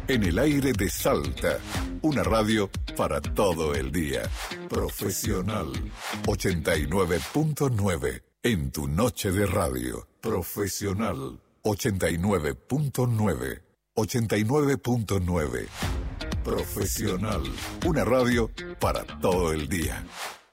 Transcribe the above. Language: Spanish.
En el aire de Salta, una radio para todo el día. Profesional 89.9 en tu noche de radio. Profesional 89.9. 89.9. Profesional, una radio para todo el día.